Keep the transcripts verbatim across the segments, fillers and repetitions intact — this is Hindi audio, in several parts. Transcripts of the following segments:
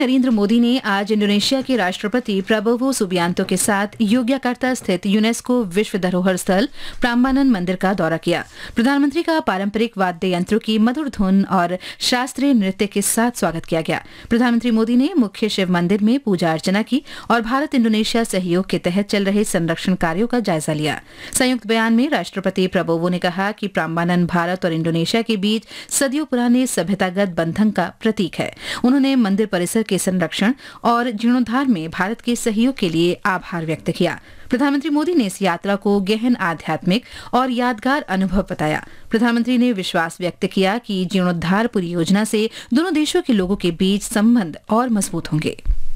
नरेंद्र मोदी ने आज इंडोनेशिया के राष्ट्रपति प्रबोवो सुबियांतो के साथ योग्याकर्ता स्थित यूनेस्को विश्व धरोहर स्थल प्राम्बानन मंदिर का दौरा किया। प्रधानमंत्री का पारंपरिक वाद्य यंत्रों की मधुर धुन और शास्त्रीय नृत्य के साथ स्वागत किया गया। प्रधानमंत्री मोदी ने मुख्य शिव मंदिर में पूजा अर्चना की और भारत इंडोनेशिया सहयोग के तहत चल रहे संरक्षण कार्यों का जायजा लिया। संयुक्त बयान में राष्ट्रपति प्रबोवो ने कहा कि प्राम्बानन भारत और इंडोनेशिया के बीच सदियों पुराने सभ्यतागत बंधन का प्रतीक है। उन्होंने मंदिर परिसर के संरक्षण और जीर्णोद्धार में भारत के सहयोग के लिए आभार व्यक्त किया। प्रधानमंत्री मोदी ने इस यात्रा को गहन आध्यात्मिक और यादगार अनुभव बताया। प्रधानमंत्री ने विश्वास व्यक्त किया कि जीर्णोद्धार परियोजना से दोनों देशों के लोगों के बीच संबंध और मजबूत होंगे।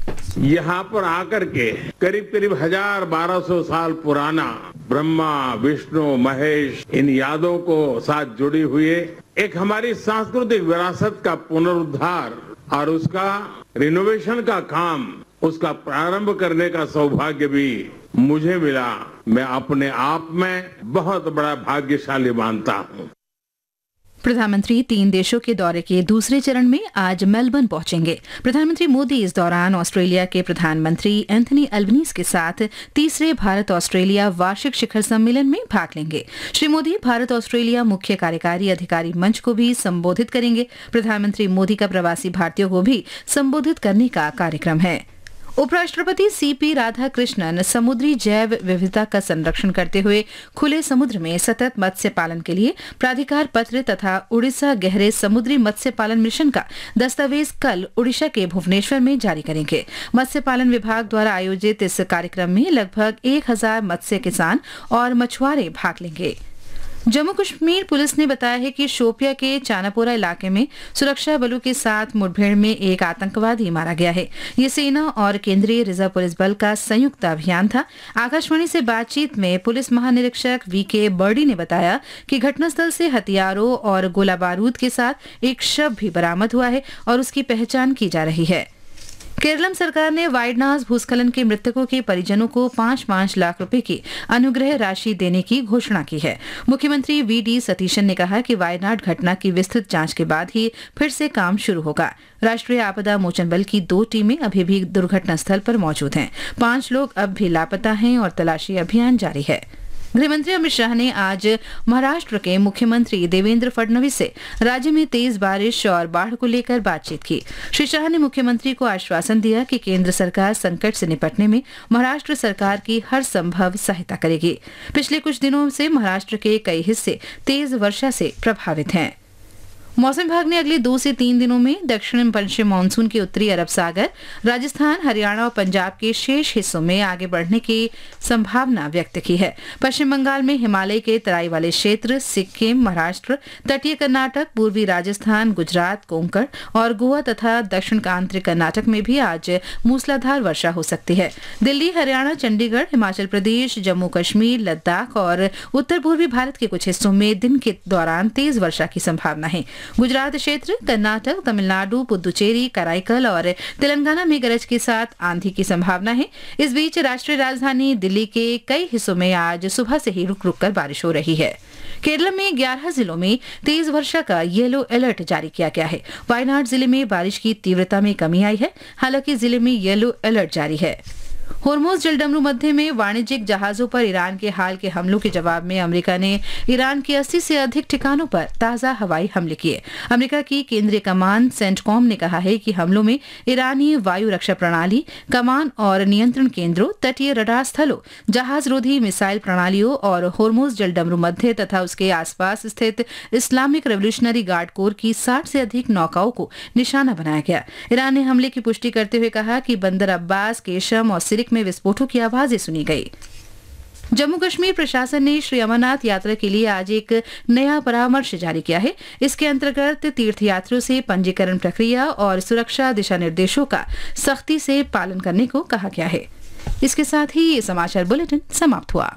यहाँ पर आकर के करीब करीब हजार बारह सौ साल पुराना ब्रह्मा विष्णु महेश इन यादों को साथ जुड़ी हुई एक हमारी सांस्कृतिक विरासत का पुनरुद्धार और उसका रिनोवेशन का काम, उसका प्रारंभ करने का सौभाग्य भी मुझे मिला। मैं अपने आप में बहुत बड़ा भाग्यशाली मानता हूँ। प्रधानमंत्री तीन देशों के दौरे के दूसरे चरण में आज मेलबर्न पहुंचेंगे। प्रधानमंत्री मोदी इस दौरान ऑस्ट्रेलिया के प्रधानमंत्री एंथनी अल्बनीज के साथ तीसरे भारत ऑस्ट्रेलिया वार्षिक शिखर सम्मेलन में भाग लेंगे। श्री मोदी भारत ऑस्ट्रेलिया मुख्य कार्यकारी अधिकारी मंच को भी संबोधित करेंगे। प्रधानमंत्री मोदी का प्रवासी भारतीयों को भी संबोधित करने का कार्यक्रम है। उपराष्ट्रपति सीपी राधाकृष्णन समुद्री जैव विविधता का संरक्षण करते हुए खुले समुद्र में सतत मत्स्य पालन के लिए प्राधिकार पत्र तथा उड़ीसा गहरे समुद्री मत्स्य पालन मिशन का दस्तावेज कल ओडिशा के भुवनेश्वर में जारी करेंगे। मत्स्य पालन विभाग द्वारा आयोजित इस कार्यक्रम में लगभग एक हजार मत्स्य किसान और मछुआरे भाग लेंगे। जम्मू कश्मीर पुलिस ने बताया है कि शोपिया के चानापोरा इलाके में सुरक्षा बलों के साथ मुठभेड़ में एक आतंकवादी मारा गया है। ये सेना और केंद्रीय रिजर्व पुलिस बल का संयुक्त अभियान था। आकाशवाणी से बातचीत में पुलिस महानिरीक्षक वी के बर्डी ने बताया कि घटनास्थल से हथियारों और गोला बारूद के साथ एक शव भी बरामद हुआ है और उसकी पहचान की जा रही है। केरलम सरकार ने वायनाड भूस्खलन के मृतकों के परिजनों को पांच पांच लाख रुपए की अनुग्रह राशि देने की घोषणा की है। मुख्यमंत्री वी डी सतीशन ने कहा कि वायनाड घटना की विस्तृत जांच के बाद ही फिर से काम शुरू होगा। राष्ट्रीय आपदा मोचन बल की दो टीमें अभी भी दुर्घटना स्थल पर मौजूद हैं। पांच लोग अब भी लापता हैं और तलाशी अभियान जारी है। गृहमंत्री अमित शाह ने आज महाराष्ट्र के मुख्यमंत्री देवेंद्र फडणवीस से राज्य में तेज बारिश और बाढ़ को लेकर बातचीत की। श्री शाह ने मुख्यमंत्री को आश्वासन दिया कि केंद्र सरकार संकट से निपटने में महाराष्ट्र सरकार की हर संभव सहायता करेगी। पिछले कुछ दिनों से महाराष्ट्र के कई हिस्से तेज वर्षा से प्रभावित हैं। मौसम विभाग ने अगले दो से तीन दिनों में दक्षिण पश्चिम मानसून के उत्तरी अरब सागर, राजस्थान, हरियाणा और पंजाब के शेष हिस्सों में आगे बढ़ने की संभावना व्यक्त की है। पश्चिम बंगाल में हिमालय के तराई वाले क्षेत्र, सिक्किम, महाराष्ट्र, तटीय कर्नाटक, पूर्वी राजस्थान, गुजरात, कोंकण और गोवा तथा दक्षिण आंतरिक कर्नाटक में भी आज मूसलाधार वर्षा हो सकती है। दिल्ली, हरियाणा, चंडीगढ़, हिमाचल प्रदेश, जम्मू कश्मीर, लद्दाख और उत्तर पूर्वी भारत के कुछ हिस्सों में दिन के दौरान तेज वर्षा की संभावना है। गुजरात क्षेत्र, कर्नाटक, तमिलनाडु, पुदुचेरी, कराईकल और तेलंगाना में गरज के साथ आंधी की संभावना है। इस बीच राष्ट्रीय राजधानी दिल्ली के कई हिस्सों में आज सुबह से ही रुक रुक कर बारिश हो रही है। केरल में ग्यारह जिलों में तेज वर्षा का येलो अलर्ट जारी किया गया है। वायनाड जिले में बारिश की तीव्रता में कमी आई है, हालांकि जिले में येलो अलर्ट जारी है। होर्मुज जलडमरू मध्य में वाणिज्यिक जहाजों पर ईरान के हाल के हमलों के जवाब में अमेरिका ने ईरान के अस्सी से अधिक ठिकानों पर ताजा हवाई हमले किए। अमेरिका की केंद्रीय कमान सेंटकॉम ने कहा है कि हमलों में ईरानी वायु रक्षा प्रणाली, कमान और नियंत्रण केंद्रों, तटीय रडार स्थलों, जहाज रोधी मिसाइल प्रणालियों और होर्मुज जलडमरू मध्य तथा उसके आसपास स्थित इस्लामिक रेवोल्यूशनरी गार्ड कोर की साठ से अधिक नौकाओं को निशाना बनाया गया। ईरान ने हमले की पुष्टि करते हुए कहा कि बंदर अब्बास, केशम और सिरिक में विस्फोटों की आवाजें सुनी गई। जम्मू कश्मीर प्रशासन ने श्री अमरनाथ यात्रा के लिए आज एक नया परामर्श जारी किया है। इसके अंतर्गत तीर्थयात्रियों से पंजीकरण प्रक्रिया और सुरक्षा दिशा निर्देशों का सख्ती से पालन करने को कहा गया है। इसके साथ ही ये समाचार बुलेटिन समाप्त हुआ।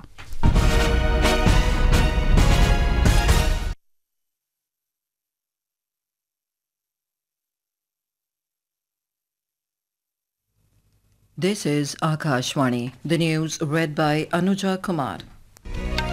This is Akashvani, the news read by Anuja Kumar.